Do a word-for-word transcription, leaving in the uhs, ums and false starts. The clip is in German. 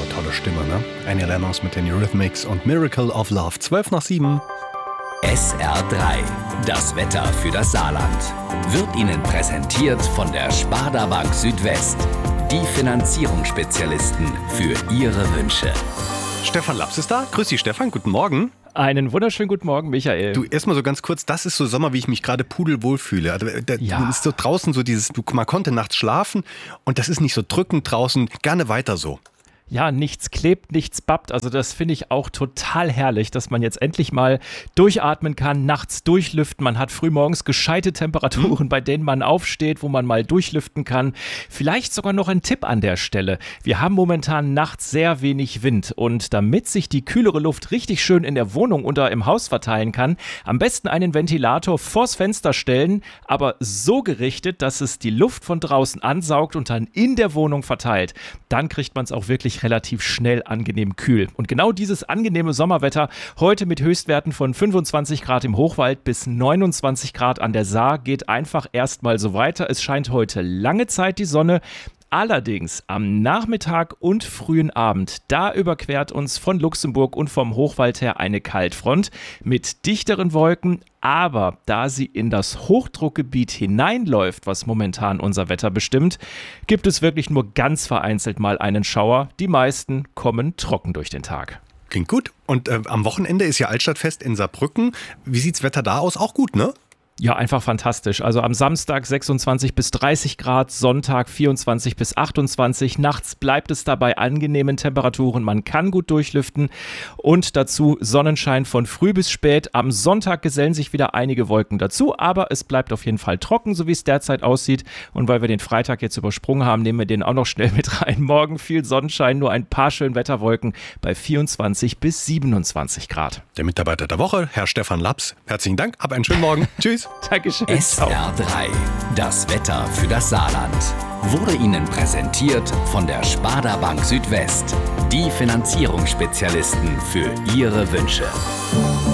tolle Stimme, ne? Annie Lennox mit den Eurythmics und Miracle of Love. zwölf nach sieben. S R drei, das Wetter für das Saarland, wird Ihnen präsentiert von der Sparda Bank Südwest. Die Finanzierungsspezialisten für Ihre Wünsche. Stefan Laps ist da. Grüß dich, Stefan. Guten Morgen. Einen wunderschönen guten Morgen, Michael. Du, erstmal so ganz kurz, das ist so Sommer, wie ich mich gerade pudelwohl fühle. Also, da Ja. ist so draußen so dieses, du, man konnte nachts schlafen und das ist nicht so drückend draußen. Gerne weiter so. Ja, nichts klebt, nichts bappt. Also das finde ich auch total herrlich, dass man jetzt endlich mal durchatmen kann, nachts durchlüften. Man hat frühmorgens gescheite Temperaturen, mhm. bei denen man aufsteht, wo man mal durchlüften kann. Vielleicht sogar noch ein Tipp an der Stelle. Wir haben momentan nachts sehr wenig Wind und damit sich die kühlere Luft richtig schön in der Wohnung oder im Haus verteilen kann, am besten einen Ventilator vors Fenster stellen, aber so gerichtet, dass es die Luft von draußen ansaugt und dann in der Wohnung verteilt. Dann kriegt man es auch wirklich relativ schnell angenehm kühl. Und genau dieses angenehme Sommerwetter, heute mit Höchstwerten von fünfundzwanzig Grad im Hochwald bis neunundzwanzig Grad an der Saar, geht einfach erstmal so weiter. Es scheint heute lange Zeit die Sonne. Allerdings am Nachmittag und frühen Abend, da überquert uns von Luxemburg und vom Hochwald her eine Kaltfront mit dichteren Wolken, aber da sie in das Hochdruckgebiet hineinläuft, was momentan unser Wetter bestimmt, gibt es wirklich nur ganz vereinzelt mal einen Schauer. Die meisten kommen trocken durch den Tag. Klingt gut. Und äh, am Wochenende ist ja Altstadtfest in Saarbrücken. Wie sieht's Wetter da aus? Auch gut, ne? Ja, einfach fantastisch. Also am Samstag sechsundzwanzig bis dreißig Grad, Sonntag vierundzwanzig bis achtundzwanzig. Nachts bleibt es dabei angenehmen Temperaturen. Man kann gut durchlüften und dazu Sonnenschein von früh bis spät. Am Sonntag gesellen sich wieder einige Wolken dazu, aber es bleibt auf jeden Fall trocken, so wie es derzeit aussieht. Und weil wir den Freitag jetzt übersprungen haben, nehmen wir den auch noch schnell mit rein. Morgen viel Sonnenschein, nur ein paar Schönwetterwolken bei vierundzwanzig bis siebenundzwanzig Grad. Der Mitarbeiter der Woche, Herr Stefan Laps. Herzlichen Dank, hab einen schönen Morgen. Tschüss. Dankeschön. S R drei, das Wetter für das Saarland, wurde Ihnen präsentiert von der Sparda Bank Südwest. Die Finanzierungsspezialisten für Ihre Wünsche.